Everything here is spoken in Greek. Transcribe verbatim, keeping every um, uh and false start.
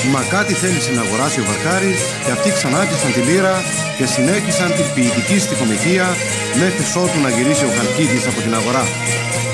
Μα κάτι θέλησε να αγοράσει ο Βαρκάρης και αυτοί ξανά πιάσαν τη λύρα και συνέχισαν την ποιητική στιχομηθεία μέχρι ότου να γυρίσει ο Χαλκίδης από την αγορά.